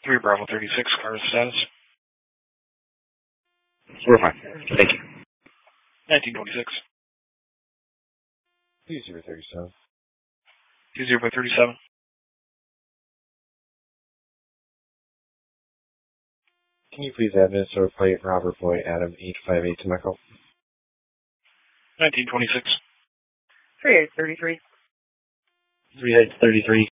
3 Bravo 36, car status. We're fine. Thank you. 1926. 2037. 2037. Can you please add Minnesota plate Robert Boy Adam 858 to my call? 1926. 3833. 3833.